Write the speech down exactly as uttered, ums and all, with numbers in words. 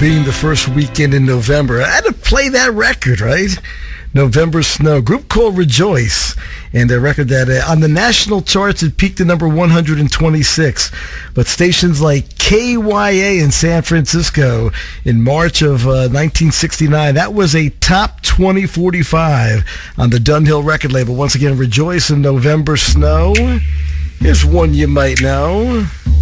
being the first weekend in November. I had to play that record, right? November Snow. Group called Rejoice. And a record that uh, on the national charts, it peaked at number one hundred twenty-six. But stations like K Y A in San Francisco in March of uh, nineteen sixty-nine, that was a top twenty forty-five on the Dunhill record label. Once again, Rejoice and November Snow. Here's one you might know.